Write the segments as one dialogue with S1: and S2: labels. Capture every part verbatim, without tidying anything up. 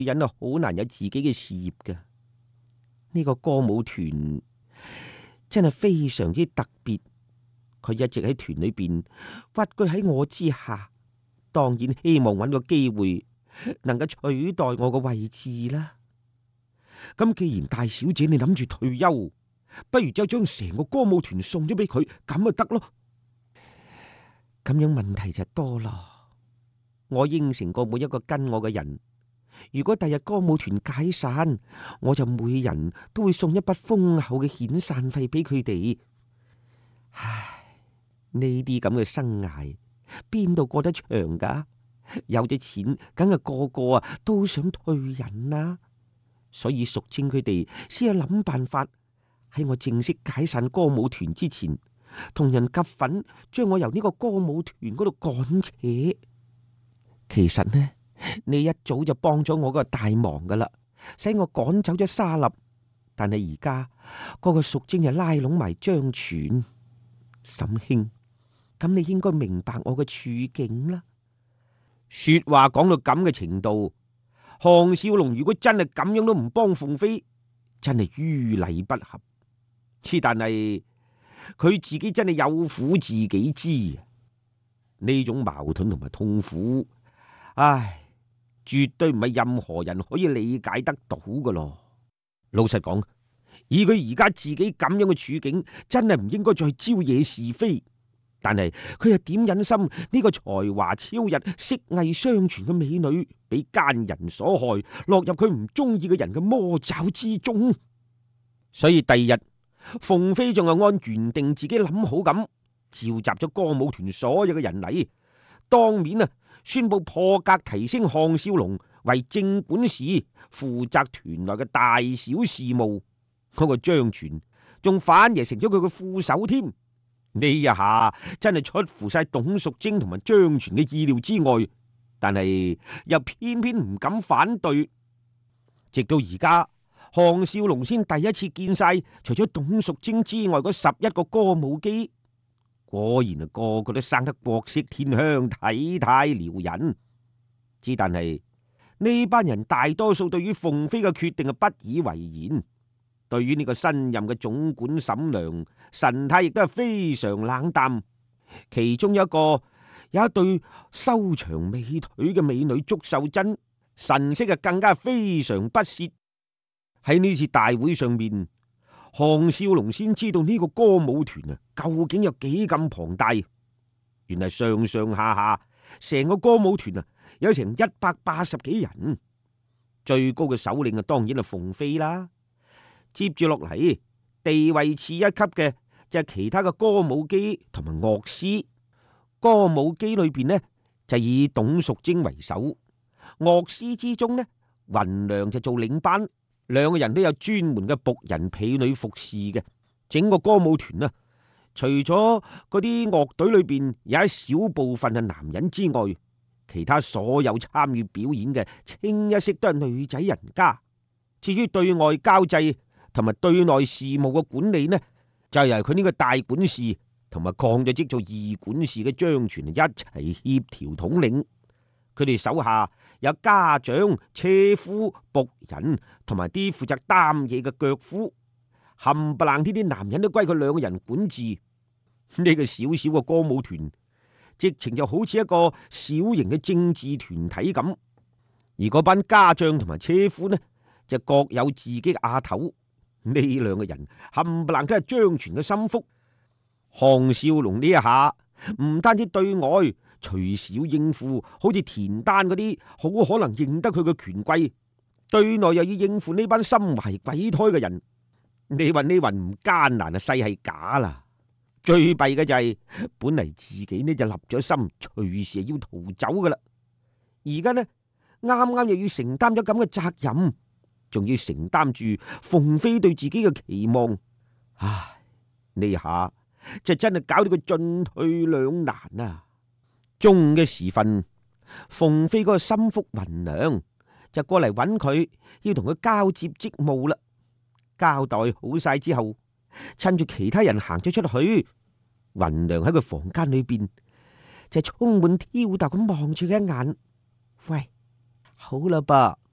S1: 人啊，好難有自己嘅事業嘅。呢個歌舞團真係非常之特別，佢一直喺團裏邊屈居喺我之下，當然希望揾個機會能夠取代我個位置啦。咁既然大小姐你諗住退休，不如就將成個歌舞團送咗俾佢，咁就得咯。咁樣問題就多咯。我應承過每一個跟我嘅人，如果第日歌舞團解散，我就每人都會送一筆豐厚嘅遣散費俾佢哋。唉，呢啲咁嘅生涯邊度過得長噶？有咗錢，梗係個個啊都想退隱啦。所以淑清佢哋先有諗辦法喺我正式解散歌舞團之前，同人夾份將我由呢個歌舞團嗰度趕扯。其實呢，你一早就幫咗我個大忙噶啦，使我趕走咗沙粒。但係而家嗰個淑清就拉攏埋張全，沈兄，咁你應該明白我嘅處境啦。說話講到咁嘅程度，項少龍如果真係咁樣都唔幫鳳飛，真係於理不合。之但係佢自己真係有苦自己知，呢種矛盾同埋痛苦，唉，絕對唔係任何人可以理解得到噶咯。老實講，以佢而家自己咁樣嘅處境，真係唔應該再招惹是非。但係佢又點忍心呢個才華超日、色藝雙全嘅美女，俾奸人所害，落入佢唔中意嘅人嘅魔爪之中？所以第二日，鳳飛仲係按原定自己諗好咁，召集咗歌舞團所有嘅人嚟，當面啊宣布破格提升項少龍為正管事，負責團內嘅大小事務。嗰個張全仲反而成咗佢嘅副手添。呢一下真係出乎晒董淑貞同埋張全嘅意料之外，但係又偏偏唔敢反對。直到而家，項少龍先第一次見晒除咗董淑貞之外嗰十一個歌舞姬，果然啊個個都生得國色天香，體態撩人。之但係呢班人大多數對於鳳飛嘅決定啊不以為然。對於呢個新任嘅總管沈良，神態亦都係非常冷淡。其中有一個有一對修長美腿嘅美女祝秀珍，神色啊更加非常不屑。喺呢次大會上面，項少龍先知道呢個歌舞團啊究竟有幾咁龐大。原來上上下下成個歌舞團啊有成一百八十幾人，最高嘅首領啊當然係鳳飛啦。接住落嚟，地位次一級嘅就係其他嘅歌舞姬同埋樂師。歌舞姬裏邊呢就以董淑貞為首，樂師之中呢雲良就做領班，兩個人都有專門嘅僕人婢女服侍嘅。整個歌舞團啊，除咗嗰啲樂隊裏邊有一小部分係男人之外，其他所有參與表演嘅清一色都係女仔人家。至於對外交際同埋對內事務嘅管理呢，就由佢呢個大管事同埋降咗職做二管事嘅張全一齊協調統領。佢哋手下有家長、車夫、僕人同埋啲負責擔嘢嘅腳夫，冚唪唥呢啲男人都歸佢兩個人管治。呢個小小嘅歌舞團，直情就好似一個小型嘅政治團體咁。而嗰班家將同埋車夫呢，就各有自己嘅阿頭。呢兩個人冚唪唥都係張全嘅心腹。項少龍呢一下唔單止對外隨時要應付好似田丹嗰啲好可能認得佢嘅權貴，對內又要應付呢班心懷鬼胎嘅人。你話呢云唔艱難啊，細係假啦。最弊嘅就係、是、本嚟自己呢就立咗心，隨時要逃走噶啦。而家呢啱啱又要承擔咗咁嘅責任，仲要承擔住鳳飛對自己嘅期望。唉，呢下就真係搞到佢進退兩難啊！中午嘅時分，鳳飛嗰個心腹雲良就過嚟揾佢，要同佢交接職務啦。交代好晒之後，趁住其他人行咗出去，雲良喺佢房間裏邊就充滿挑逗咁望住佢一眼。喂，好啦噃，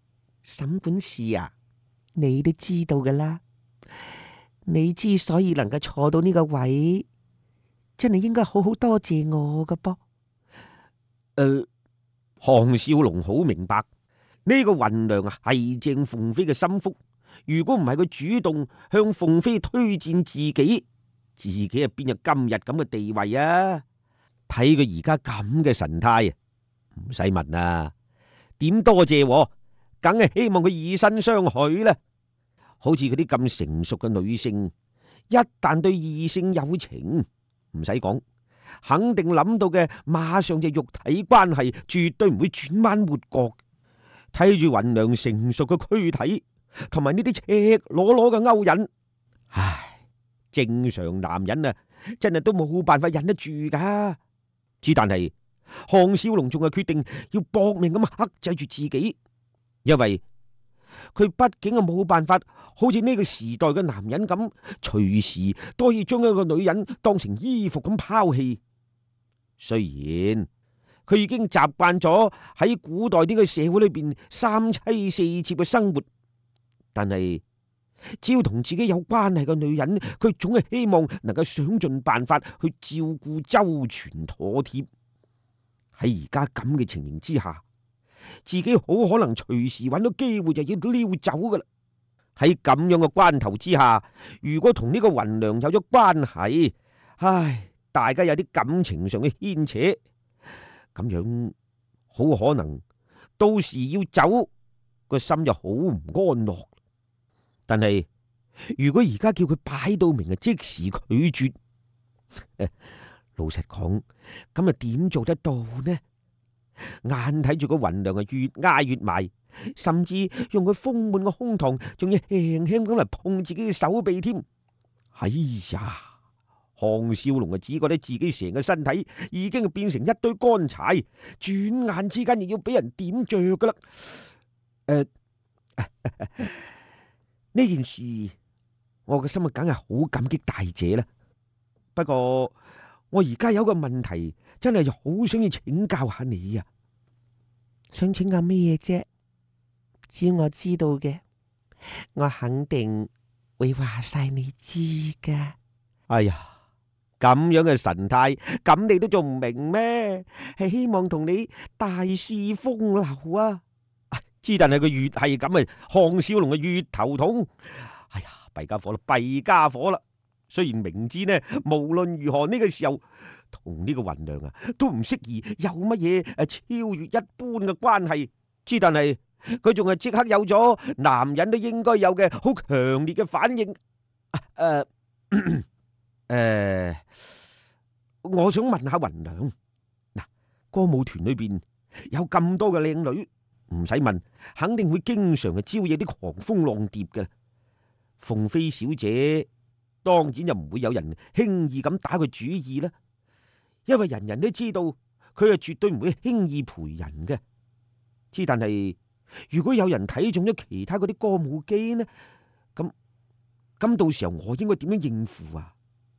S1: 沈管事啊，你都知道噶啦，你之所以能夠坐到呢個位，真係應該好好多謝我噶噃。誒、呃，項少龍好明白呢個雲娘啊係鄭鳳飛嘅心腹，如果唔係佢主動向鳳飛推薦自己，自己啊邊有今日咁嘅地位啊？睇佢而家咁嘅神態啊，唔使問啊，點多謝我，梗係希望佢以身相許啦。好似佢啲咁成熟嘅女性，一旦對異性有情，唔使講，肯定諗到嘅馬上就肉體關係，絕對唔會轉彎抹角。睇住雲娘成熟嘅軀體，同埋呢啲赤裸裸嘅勾引，唉，正常男人啊，真係都冇辦法忍得住噶。之但係項少龍仲係決定要搏命咁克制住自己，因為佢畢竟係冇辦法好似呢個時代嘅男人咁，隨時都可以將一個女人當成衣服咁拋棄。雖然佢已經習慣咗喺古代呢個社會裏邊三妻四妾嘅生活，但係只要同自己有關係嘅女人，佢總係希望能夠想盡辦法去照顧周全妥帖。喺而家咁嘅情形之下，自己好可能隨時揾到機會就要溜走噶啦。喺咁樣嘅關頭之下，如果同呢個雲娘有咗關係，唉，大家有啲感情上嘅牽扯，咁樣好可能到時要走個心就好唔安樂。但係如果而家叫佢擺到明啊，即時拒絕，老實講，咁啊點做得到呢？眼睇住個雲娘啊越挨越埋，甚至用佢豐滿嘅胸膛，仲要輕輕咁嚟碰自己嘅手臂添。哎呀，項少龍啊只覺得自己成個身體已經變成一堆乾柴，轉眼之間亦要俾人點着噶啦。誒、呃，呢件事我嘅心啊梗係好感激大姐啦。不過我而家有個問題，真係好想要請教下你啊！想請教咩啫？只要我知道嘅，我肯定會話晒你知噶。哎呀，咁樣嘅神態，咁你都仲唔明咩？係希望同你大肆風流啊！之但係佢越係咁啊，項少龍啊越頭痛。哎呀，弊家伙啦，弊家伙啦！雖然明知呢，無論如何呢個時候同呢個雲娘啊都唔適宜有乜嘢誒超越一般嘅關係，之但係佢仲係即刻有咗男人都應該有嘅好強烈嘅反應。誒、啊、誒、呃呃，我想問下雲娘，嗱，歌舞團裏邊有咁多嘅靚女，唔使問，肯定會經常係招惹啲狂蜂浪蝶嘅。鳳飛小姐當然又唔會有人輕易咁打佢主意啦，因為人人都知道佢係絕對唔會輕易陪人嘅。之但係如果有人睇中咗其他嗰啲歌舞姬呢，咁咁到時候我應該點樣應付啊？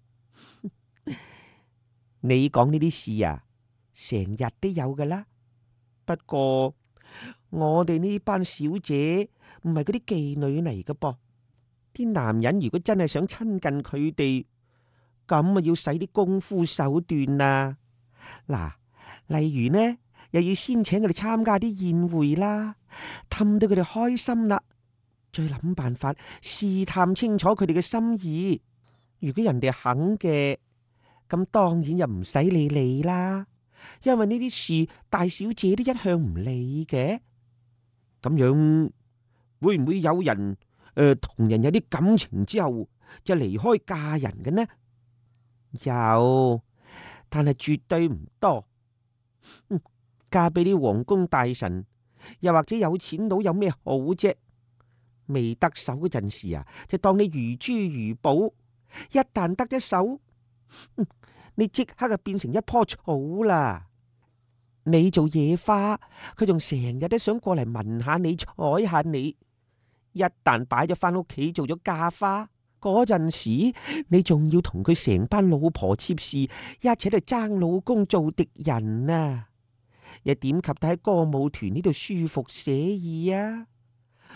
S1: 你講呢啲事啊，成日都有噶啦。不過我哋呢班小姐唔係嗰啲妓女嚟噶噃。啲男人如果真係想親近佢哋，咁啊要使啲功夫手段啊。嗱，例如呢，又要先請佢哋參加啲宴會啦，氹到佢哋開心啦，再諗辦法試探清楚佢哋嘅心意。如果人哋肯嘅，咁當然又唔使理你啦，因為呢啲事大小姐都一向唔理嘅。咁樣會唔會有人誒同、呃、人有啲感情之後就離開嫁人嘅呢？有，但係絕對唔多。嗯，嫁俾啲皇宮大臣，又或者有錢佬有咩好啫？未得手嗰陣時啊，就當你如珠如寶；一旦得咗手，嗯，你即刻就變成一棵草啦。你做野花，佢仲成日都想過嚟聞下你、採下你。一旦擺咗翻屋企做咗嫁花嗰陣時，你仲要同佢成班老婆妾侍一齊度爭老公做敵人啊！又點及得喺歌舞團呢度舒服寫意啊？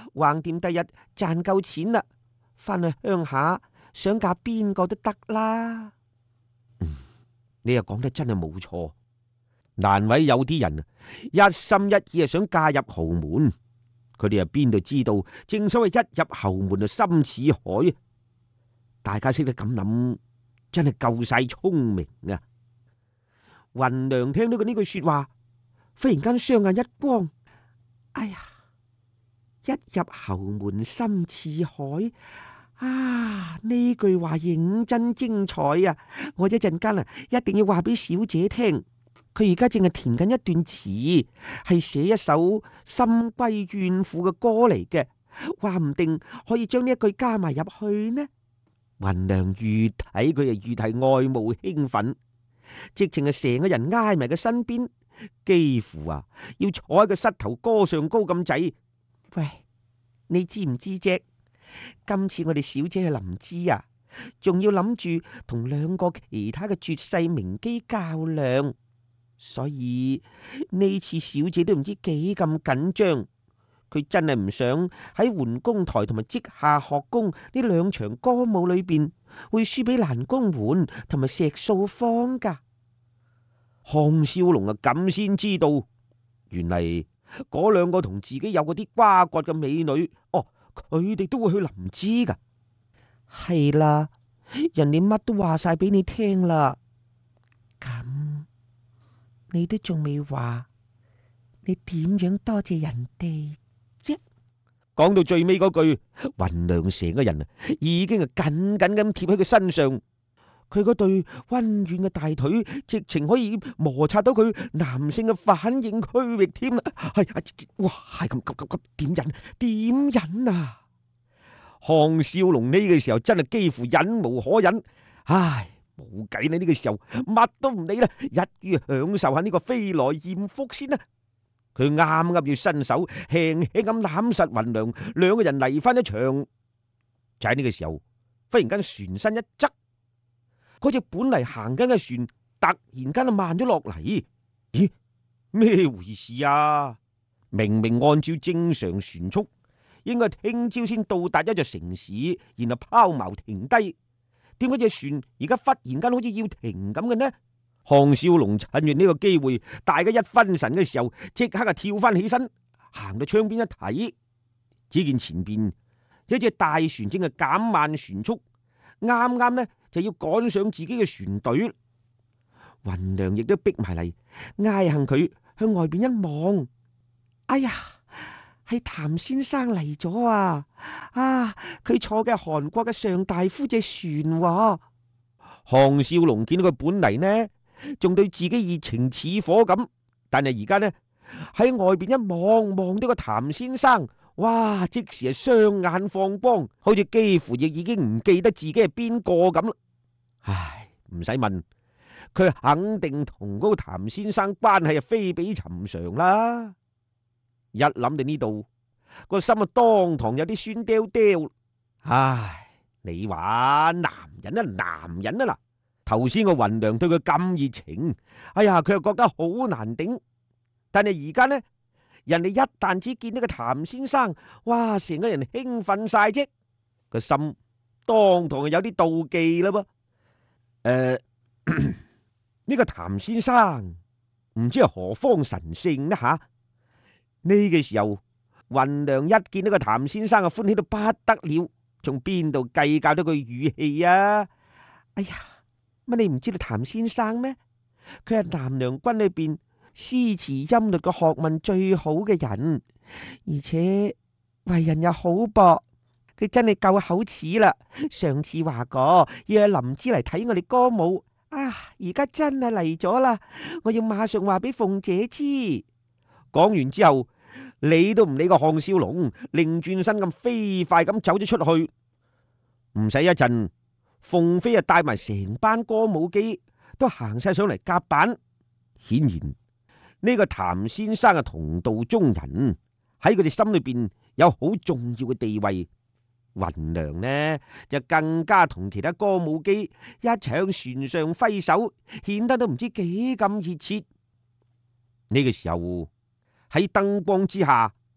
S1: 橫掂第日賺夠錢啦，翻去鄉下想嫁邊個都得啦。嗯，你又講得真係冇錯，難為有啲人一心一意啊想嫁入豪門，佢哋又邊度知道，正所謂一入豪門就深似海。大家識得咁諗，真係夠晒聰明啊！雲娘聽到佢呢句說話，忽然間雙眼一光，哎呀！一入侯門深似海啊！呢句話認真精彩啊！我一陣間啊，一定要話俾小姐聽。佢而家正係填緊一段詞，係寫一首深閨怨婦嘅歌嚟嘅，話唔定可以將呢一句加埋入去呢。雲娘越睇佢就越係愛慕興奮，直情係成個人挨埋佢身邊，幾乎啊要坐喺個膝頭哥上高咁滯。喂，你知唔知啫？今次我哋小姐係林芝啊，仲要諗住同兩個其他嘅絕世名姬較量，所以呢次小姐都唔知幾咁緊張。佢真係唔想喺桓公台同埋稷下學宮呢兩場歌舞裏邊會輸俾蘭公媛同埋石素芳噶。項少龍啊，咁先知道，原嚟嗰兩個同自己有嗰啲瓜葛嘅美女，哦，佢哋都會去林芝噶。係啦，人哋乜都話晒俾你聽啦，咁你都仲未話，你點樣多謝人哋啫？講到最尾嗰句，雲娘成個人啊，已經係緊緊咁貼喺佢身上。佢嗰對溫軟嘅大腿，直情可以摩擦到佢男性嘅反應區域添啦。係，哇，係咁急急急，點忍？點忍啊？項少龍呢個時候真係幾乎忍無可忍，唉，冇計啦！呢個時候乜都唔理啦，一於享受下呢個飛來艷福先啦。佢啱啱要伸手輕輕咁攬實雲娘，兩個人嚟翻一場。就喺呢個時候，忽然間船身一側。嗰隻本嚟行緊嘅船，突然間就慢咗落嚟。咦？咩回事啊？明明按照正常船速，應該聽朝先到達一座城市，然後拋錨停低。點解隻船而家忽然間好似要停咁嘅呢？項少龍趁住呢個機會，大家一分神嘅時候，即刻就跳翻起身，行到窗邊一睇，只見前邊有一隻大船正係減慢船速，啱啱呢就要趕上自己嘅船隊。雲娘亦都逼埋嚟，挨向佢向外邊一望，哎呀，係譚先生嚟咗啊！啊，佢坐嘅韓國嘅上大夫隻船喎。項少龍見到佢本嚟呢，仲對自己熱情似火咁，但係而家呢喺外邊一望，望到個譚先生，哇！即時係雙眼放光，好似幾乎亦已經唔記得自己係邊個咁。唉，唔使問，佢肯定同嗰個譚先生關係係非比尋常啦。一諗到呢度，個心啊當堂有啲酸刁刁。唉，你話男人啊，男人啊嗱，頭先個雲娘對佢咁熱情，哎呀，佢又覺得好難頂。但係而家呢，人哋一旦只見到個譚先生，哇，成個人興奮晒啫，個心當堂有啲妒忌啦噃。誒，呢、呃、個譚先生唔知係何方神聖呢吓？呢、這個時候，雲娘一見到個譚先生啊，歡喜到不得了，從邊度計較到佢語氣啊？哎呀，乜你唔知道譚先生咩？佢係南陽軍裏邊詩詞音律嘅學問最好嘅人，而且為人又好噃。佢真係夠口齒啦！上次話過要去林芝嚟睇我哋歌舞，啊，而家真係嚟咗啦！我要馬上話俾鳳姐知。講完之後，理都唔理個項少龍，擰轉身咁飛快咁走咗出去。唔使一陣，鳳飛啊帶埋成班歌舞姬都行晒上嚟甲板。顯然呢個譚先生嘅同道中人，喺佢哋心裏邊有好重要嘅地位。雲娘呢就更加同其他歌舞姬一齊向船上揮手，顯得都唔知幾咁熱切。呢個時候喺燈光之下，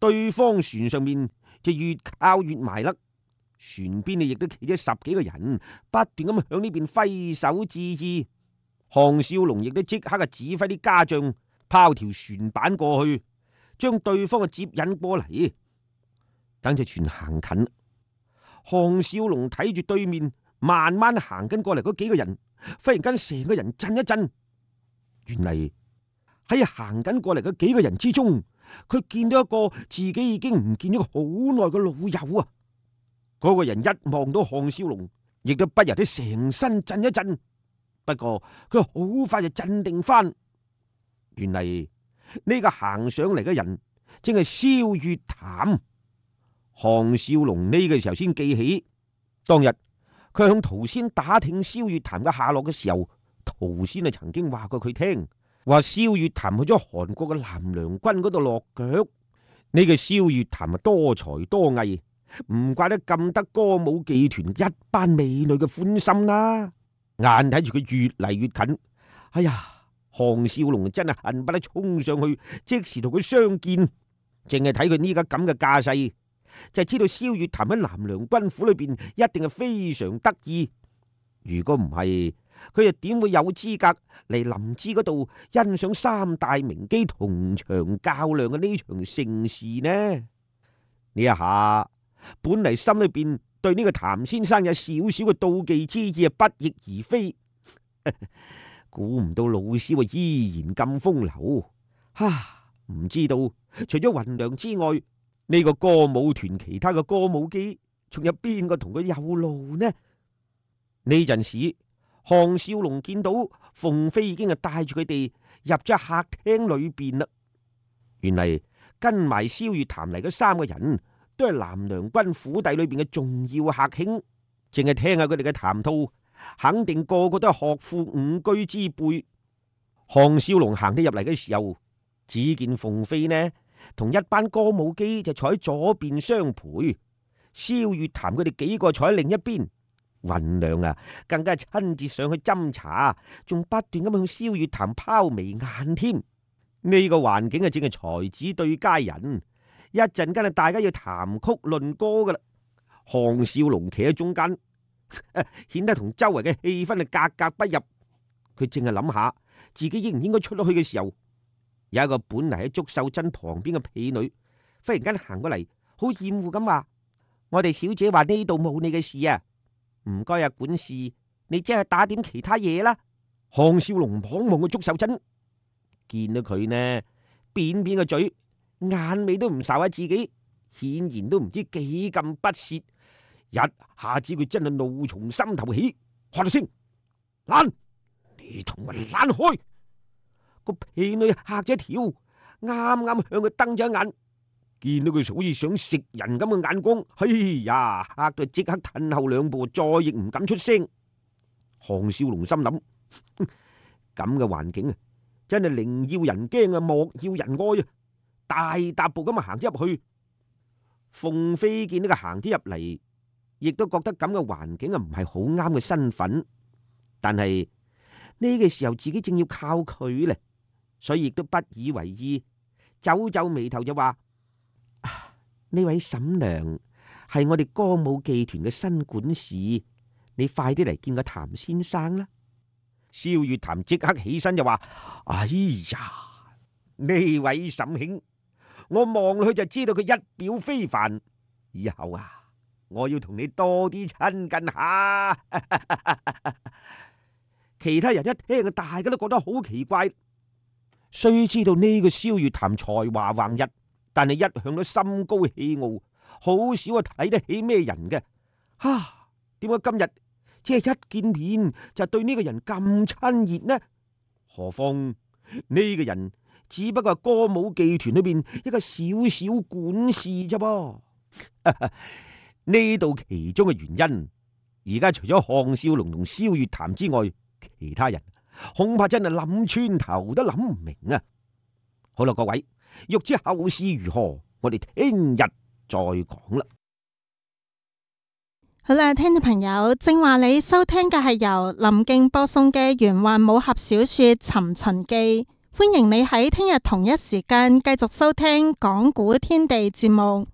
S1: 對方船上面就越靠越埋啦。船邊亦都企咗十幾個人，不斷咁向呢邊揮手致意。項少龍亦都即刻嘅指揮啲家將拋條船板過去，將對方嘅接引過嚟。等隻船行近，項少龍睇住對面慢慢行緊過嚟嗰幾個人，忽然間成個人震一震。原嚟喺行緊過嚟嘅幾個人之中，佢見到一個自己已經唔見咗好耐嘅老友啊！嗰個人一望到項少龍，亦都不由得成身震一震。不過佢好快就鎮定翻。原嚟呢個行上嚟嘅人正係蕭月潭。項少龍呢個時候先記起，當日佢向陶仙打聽蕭月潭嘅下落嘅時候，陶仙啊曾經話過佢聽，話蕭月潭去咗韓國嘅南梁軍嗰度落腳。呢個蕭月潭啊多才多藝，唔怪得咁得歌舞伎團一班美女嘅歡心啦。眼睇住佢越嚟越近，哎呀，項少龍真係恨不得衝上去，即時同佢相見。淨係睇佢呢家咁嘅架勢，就知道蕭月潭喺南梁軍府裏邊一定係非常得意。如果唔係，佢又點會有資格嚟臨淄嗰度欣賞三大名姬同場較量嘅呢場盛事呢？呢一下本嚟心裏邊對呢個譚先生有少少嘅妒忌之意，不翼而飛。估唔到老蕭啊依然咁風流，哈！唔知道除咗雲娘之外，呢個歌舞團其他嘅歌舞姬，仲有邊個同佢有路呢？呢陣時，項少龍見到鳳飛已經係帶住佢哋入咗客廳裏邊啦。原嚟跟埋蕭月潭嚟嘅三個人，都係南梁軍府邸裏邊嘅重要客卿，淨係聽下佢哋嘅談吐，肯定個個都係學富五車之輩。項少龍行得入嚟嘅時候，只見鳳飛呢同一班歌舞姬就坐喺左邊相陪，蕭月潭佢哋幾個坐喺另一邊。雲娘啊，更加係親自上去斟茶，仲不斷咁向蕭月潭拋眉眼添。呢、這個環境啊，正係才子對佳人。一陣間啊，大家要談曲論歌噶啦。項少龍企喺中間，顯得同周圍嘅氣氛啊格格不入。佢淨係諗下自己應唔應該出咗去嘅時候，有一個本嚟喺祝秀珍旁邊嘅婢女，忽然間行過嚟，好厭惡咁話：我哋小姐話呢度冇你嘅事啊！唔該啊，管事，你即係打點其他嘢啦。項少龍望望個祝秀珍，見到佢呢，扁扁個嘴，眼尾都唔睄下自己，顯然都唔知幾咁不屑。一下子佢真係怒從心頭起，喝咗聲：攔！你同我攔開！個婢女嚇咗一跳，啱啱向佢瞪咗一眼。見到佢好似想食人咁嘅眼光，哎呀，嚇到即刻褪後兩步，再亦唔敢出聲。項少龍心諗：咁嘅環境啊，真係寧要人驚啊，莫要人愛啊！大踏步咁啊行咗入去。鳳飛見到佢行咗入嚟，亦都覺得咁嘅環境啊唔係好啱嘅身份，但係呢個時候自己正要靠佢咧，所以亦都不以為意，皺皺眉頭就話：呢位嬸娘係我哋歌舞伎團嘅新管事，你快啲嚟見個譚先生啦！蕭月潭即刻起身就話：哎呀，呢位嬸兄，我望落去就知道佢一表非凡，以後啊，我要同你多啲親近下。其他人一聽，大家都覺得好奇怪。雖知道呢個蕭月潭才華橫溢，但係一向都心高氣傲，好少啊睇得起咩人嘅。哈，點解今日只係一見面就對呢個人咁親熱呢？何況呢個人只不過係歌舞伎團裏邊一個小小管事啫噃。呢度其中嘅原因，而家除咗項少龍同蕭月潭之外，其他人恐怕真係諗穿頭都諗唔明啊！好啦，各位，欲知後事如何，我哋聽日再講啦。
S2: 好啦，聽眾朋友，正話你收聽嘅係由林敬播送嘅玄幻武俠小說《尋秦記》， 歡迎你喺聽日同一時間繼續收聽講古天地節目。